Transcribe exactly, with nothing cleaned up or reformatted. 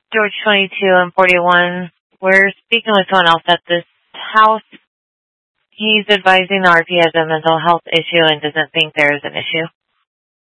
George twenty-two and forty-one. We're speaking with someone else at this house. He's advising the R P has a mental health issue and doesn't think there is an issue.